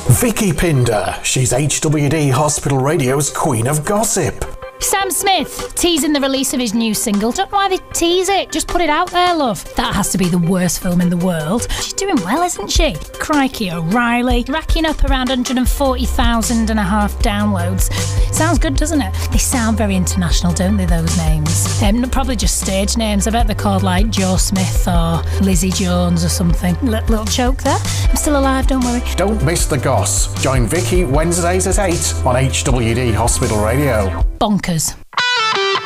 Vicky Pinder. She's HWD Hospital Radio's Queen of Gossip. Sam Smith teasing the release of his new single. Don't know why they tease it. Just put it out there, love. That has to be the worst film in the world. She's doing well, isn't she? Crikey O'Reilly, racking up around 140,000 and a half downloads. Sounds good, doesn't it? They sound very international, don't they, those names? Probably just stage names. I bet they're called like Joe Smith or Lizzie Jones or something. Little joke there. I'm still alive, don't worry. Don't miss the goss. Join Vicky Wednesdays at 8 on HWD Hospital Radio. Bonkers.